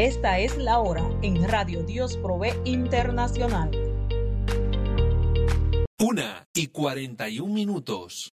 Esta es la hora en Radio Dios Provee Internacional. 1:41.